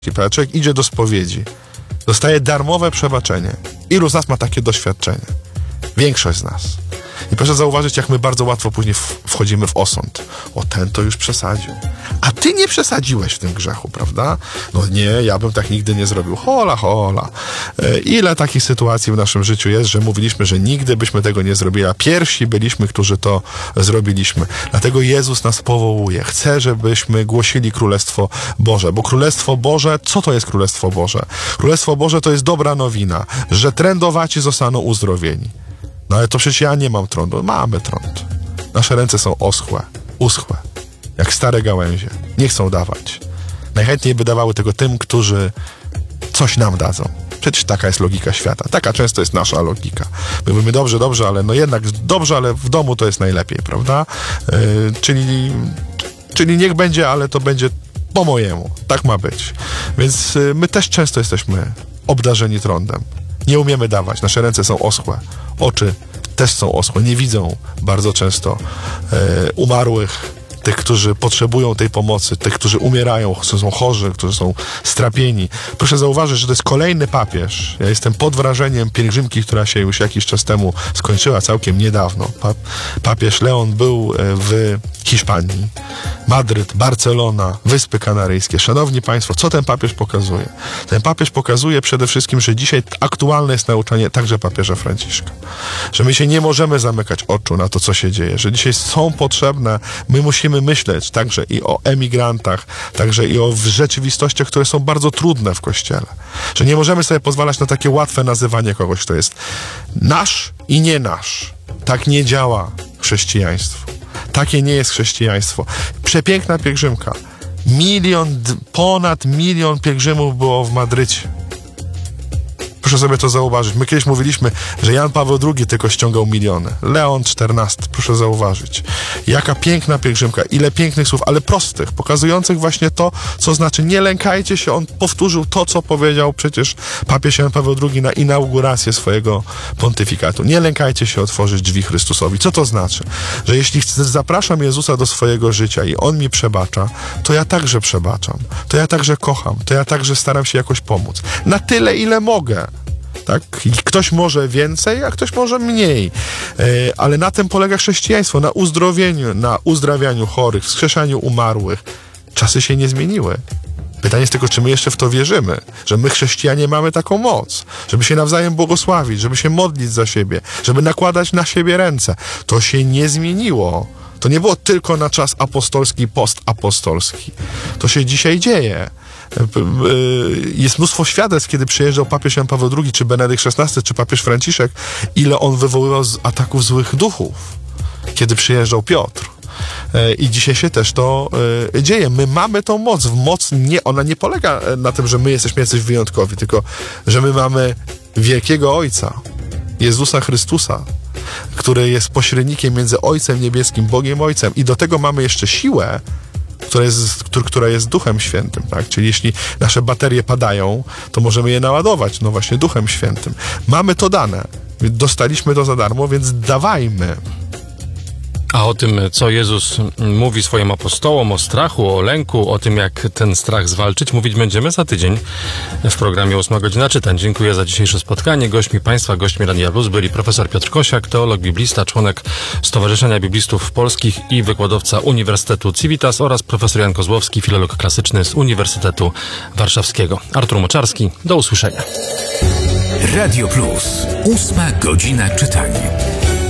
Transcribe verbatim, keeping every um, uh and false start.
Człowiek idzie do spowiedzi, dostaje darmowe przebaczenie. Ilu z nas ma takie doświadczenie? Większość z nas. I proszę zauważyć, jak my bardzo łatwo później wchodzimy w osąd. O, ten to już przesadził. A ty nie przesadziłeś w tym grzechu, prawda? No nie, ja bym tak nigdy nie zrobił. Hola, hola. E, ile takich sytuacji w naszym życiu jest, że mówiliśmy, że nigdy byśmy tego nie zrobili, a pierwsi byliśmy, którzy to zrobiliśmy. Dlatego Jezus nas powołuje. Chce, żebyśmy głosili Królestwo Boże. Bo Królestwo Boże, co to jest Królestwo Boże? Królestwo Boże to jest dobra nowina, że trędowaci zostaną uzdrowieni. No ale to przecież ja nie mam trądu. Mamy trąd. Nasze ręce są oschłe, uschłe, jak stare gałęzie. Nie chcą dawać. Najchętniej by dawały tego tym, którzy coś nam dadzą. Przecież taka jest logika świata. Taka często jest nasza logika. My mówimy dobrze, dobrze, ale no jednak dobrze, ale w domu to jest najlepiej, prawda? Yy, czyli, czyli niech będzie, ale to będzie po mojemu. Tak ma być. Więc yy, my też często jesteśmy obdarzeni trądem. Nie umiemy dawać. Nasze ręce są oschłe. Oczy też są oschłe. Nie widzą bardzo często e, umarłych, tych, którzy potrzebują tej pomocy, tych, którzy umierają, którzy są chorzy, którzy są strapieni. Proszę zauważyć, że to jest kolejny papież. Ja jestem pod wrażeniem pielgrzymki, która się już jakiś czas temu skończyła, całkiem niedawno. Pa- papież Leon był w Hiszpanii. Madryt, Barcelona, Wyspy Kanaryjskie. Szanowni Państwo, co ten papież pokazuje? Ten papież pokazuje przede wszystkim, że dzisiaj aktualne jest nauczanie także papieża Franciszka. Że my się nie możemy zamykać oczu na to, co się dzieje. Że dzisiaj są potrzebne, my musimy myśleć także i o emigrantach, także i o rzeczywistościach, które są bardzo trudne w Kościele. Że nie możemy sobie pozwalać na takie łatwe nazywanie kogoś, kto jest nasz i nie nasz. Tak nie działa chrześcijaństwo. Takie nie jest chrześcijaństwo. Przepiękna pielgrzymka. Milion, ponad milion pielgrzymów było w Madrycie. Proszę sobie to zauważyć. My kiedyś mówiliśmy, że Jan Paweł drugi tylko ściągał miliony. Leon czternasty, proszę zauważyć. Jaka piękna pielgrzymka, ile pięknych słów, ale prostych, pokazujących właśnie to, co znaczy nie lękajcie się. On powtórzył to, co powiedział przecież papież Jan Paweł drugi na inaugurację swojego pontyfikatu. Nie lękajcie się otworzyć drzwi Chrystusowi. Co to znaczy? Że jeśli chcę, zapraszam Jezusa do swojego życia i On mi przebacza, to ja także przebaczam. To ja także kocham. To ja także staram się jakoś pomóc. Na tyle, ile mogę. Tak? I ktoś może więcej, a ktoś może mniej. E, ale na tym polega chrześcijaństwo. Na uzdrowieniu, na uzdrawianiu chorych, wskrzeszaniu umarłych. Czasy się nie zmieniły. Pytanie jest tylko, czy my jeszcze w to wierzymy, że my chrześcijanie mamy taką moc, żeby się nawzajem błogosławić, żeby się modlić za siebie, żeby nakładać na siebie ręce. To się nie zmieniło. To nie było tylko na czas apostolski, postapostolski. To się dzisiaj dzieje. Jest mnóstwo świadectw, kiedy przyjeżdżał papież Jan Paweł drugi, czy Benedykt szesnasty, czy papież Franciszek, ile on wywoływał z ataków złych duchów, kiedy przyjeżdżał Piotr. I dzisiaj się też to dzieje. My mamy tą moc. Moc nie, ona nie polega na tym, że my jesteśmy jacyś wyjątkowi, tylko że my mamy wielkiego Ojca, Jezusa Chrystusa, który jest pośrednikiem między Ojcem Niebieskim, Bogiem Ojcem. I do tego mamy jeszcze siłę, która jest, która jest Duchem Świętym, tak? Czyli jeśli nasze baterie padają, to możemy je naładować, no właśnie Duchem Świętym. Mamy to dane. Dostaliśmy to za darmo, więc dawajmy. A o tym, co Jezus mówi swoim apostołom, o strachu, o lęku, o tym, jak ten strach zwalczyć, mówić będziemy za tydzień w programie ósma godzina czytań. Dziękuję za dzisiejsze spotkanie. Gośćmi Państwa, gośćmi Radia Plus byli profesor Piotr Kosiak, teolog, biblista, członek Stowarzyszenia Biblistów Polskich i wykładowca Uniwersytetu Civitas oraz profesor Jan Kozłowski, filolog klasyczny z Uniwersytetu Warszawskiego. Artur Moczarski, do usłyszenia. Radio Plus, ósma godzina czytań.